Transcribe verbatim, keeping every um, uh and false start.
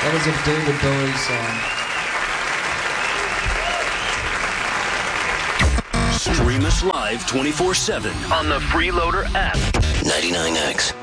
That is a David Bowie song. Stream us live twenty-four seven on the Freeloader app. ninety-nine X.